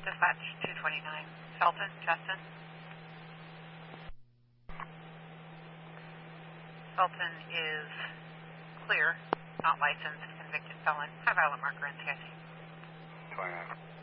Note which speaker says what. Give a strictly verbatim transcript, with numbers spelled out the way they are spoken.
Speaker 1: Dispatch two twenty-nine. Felton, Justin. Felton is clear, not licensed, convicted felon. High violent marker in C I C.
Speaker 2: twenty-nine.